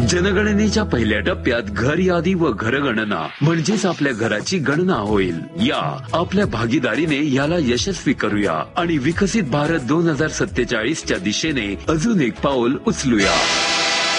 जनगणनेच्या पहिल्या टप्प्यात घर यादी व घरगणना म्हणजेच आपल्या घराची गणना होईल। या आपल्या भागीदारीने याला यशस्वी करूया आणि विकसित भारत 2047 च्या दिशेने अजून एक पाऊल उचलूया।